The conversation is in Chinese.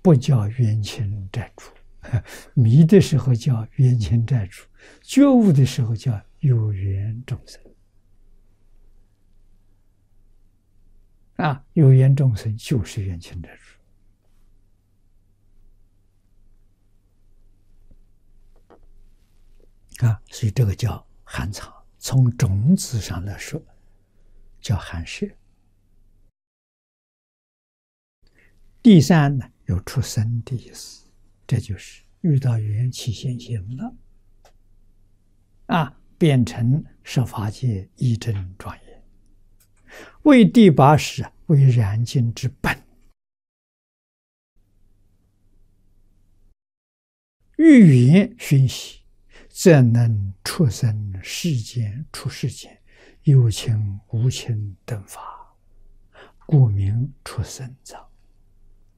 不叫冤亲债主，迷的时候叫冤亲债主，觉悟的时候叫有缘众生。有缘众生就是冤亲债主。所以这个叫含藏，从种子上来说，叫含摄。第三呢，有出生的意思，这就是遇到缘起现行了，变成十法界一真庄严，为第八识，为燃尽之本。欲缘熏习，则能出生世间、出世间，有情无情等法，故名出生藏。